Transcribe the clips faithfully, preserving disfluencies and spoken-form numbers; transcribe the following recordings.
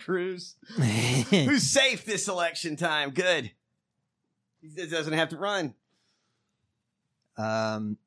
Cruz, who's safe this election time. Good. He doesn't have to run. Um,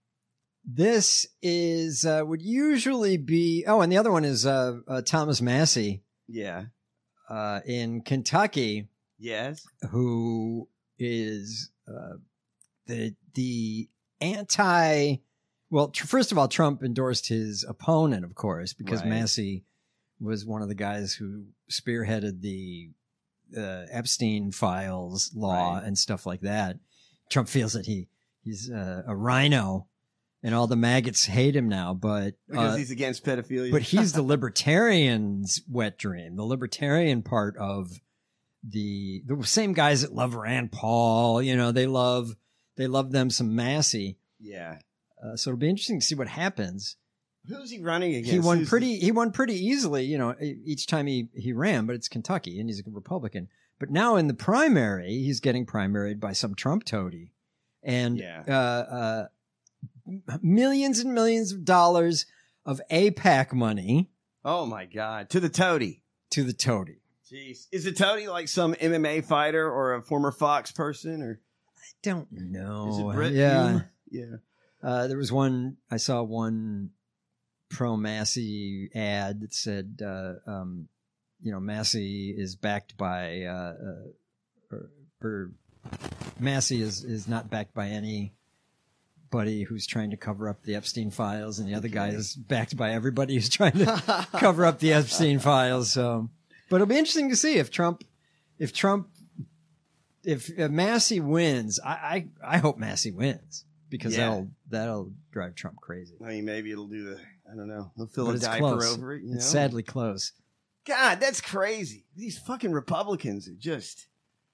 this is uh, would usually be. Oh, and the other one is uh, uh, Thomas Massey. Yeah. Uh, in Kentucky. Yes. Who is uh, the the anti? Well, tr- first of all, Trump endorsed his opponent, of course, because Right. Massey was one of the guys who spearheaded the uh, Epstein files law Right. and stuff like that. Trump feels that he he's uh, a rhino, and all the maggots hate him now. But Because uh, he's against pedophilia. but he's the libertarian's wet dream, the libertarian part of the the same guys that love Rand Paul. You know, they love they love them some Massey. Yeah. Uh, so it'll be interesting to see what happens. Who's he running against? He won Who's pretty. He won pretty easily. You know, e- each time he he ran, but it's Kentucky, and he's a Republican. But now in the primary, he's getting primaried by some Trump toady, and Yeah. uh, uh, millions and millions of dollars of AIPAC money. Oh my God! To the toady. To the toady. Jeez, is the toady like some M M A fighter or a former Fox person, or I don't know. is it Brit yeah, Hume? Yeah. uh, there was one. I saw one pro Massey ad that said, uh, um, you know, Massey is backed by, uh, uh, or, or Massey is, is not backed by anybody who's trying to cover up the Epstein files, and the other guy is backed by everybody who's trying to cover up the Epstein files. So, but it'll be interesting to see if Trump, if Trump, if, if Massey wins. I, I, I hope Massey wins because Yeah. that'll that'll drive Trump crazy. I mean, maybe it'll do the. I don't know. He'll fill But a it's diaper close. over it. You know? It's sadly close. God, that's crazy. These fucking Republicans are just.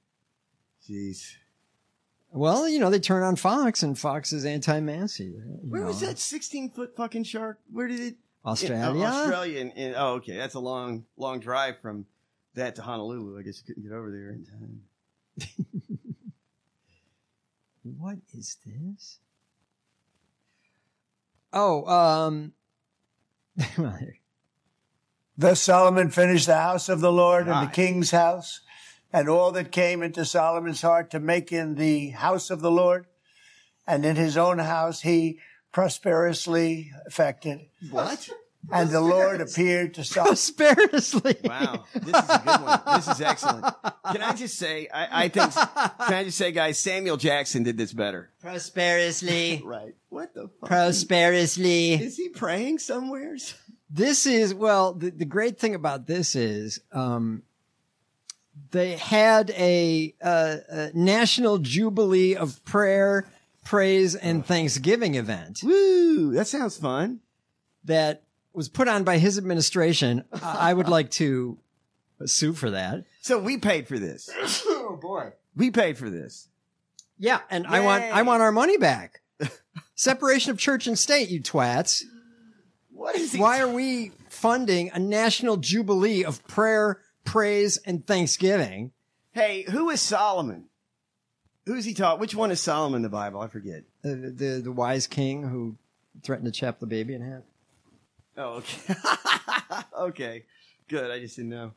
Jeez. Well, you know, they turn on Fox, and Fox is anti-Massey. Where was that sixteen foot fucking shark? Where did it? Australia? In, oh, Australia. And, and, oh, okay. That's a long, long drive from that to Honolulu. I guess you couldn't get over there in time. What is this? Oh, um. well, here. Thus Solomon finished the house of the Lord and the Right. king's house, and all that came into Solomon's heart to make in the house of the Lord, and in his own house he prosperously effected. What? And the Lord appeared to Solomon. Prosperously. Wow, this is a good one. This is excellent. Can I just say, I, I think, can I just say, guys, Samuel Jackson did this better. Prosperously. Right. What the fuck? Prosperously. Is he praying somewhere? This is, well, the, the great thing about this is, um, they had a, uh, a national jubilee of prayer, praise, and thanksgiving event. Woo! That sounds fun. That was put on by his administration. I would like to sue for that. So we paid for this. Oh boy. We paid for this. Yeah, and I want I want our money back. Separation of church and state, you twats. What is he? Why are we funding a national jubilee of prayer, praise, and thanksgiving? Hey, who is Solomon? Who is he taught? Which one is Solomon in the Bible? I forget. The the, the wise king who threatened to chop the baby in half. Oh, okay. Okay. Good. I just didn't know.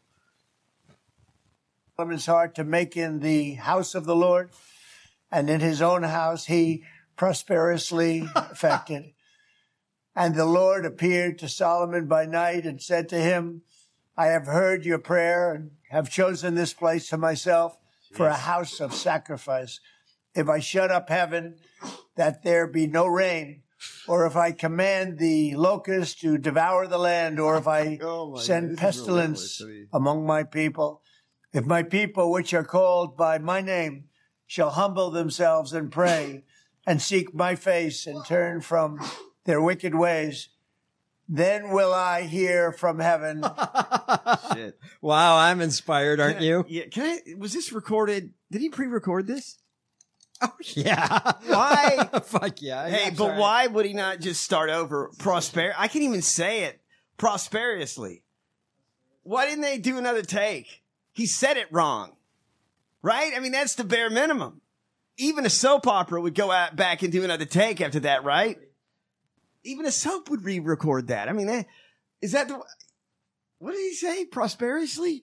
Solomon's heart to make in the house of the Lord, and in his own house he prosperously effected. And the Lord appeared to Solomon by night and said to him, I have heard your prayer and have chosen this place to myself for a house of sacrifice. If I shut up heaven, that there be no rain, or if I command the locust to devour the land, or if I Oh my send God, this is relentless. pestilence I mean- among my people, if my people, which are called by my name, shall humble themselves and pray and seek my face and turn from their wicked ways, then will I hear from heaven. Shit. Wow, I'm inspired, aren't Can I- you? Yeah. Can I? Was this recorded? Did he pre-record this? Oh yeah. Why? Fuck yeah. Hey, I'm but sorry. why would he not just start over? Prosper. I can't even say it. Prosperously. Why didn't they do another take? He said it wrong, right? I mean, that's the bare minimum. Even a soap opera would go out back and do another take after that, right? Even a soap would re-record that. I mean, that, is that the? What did he say? Prosperously?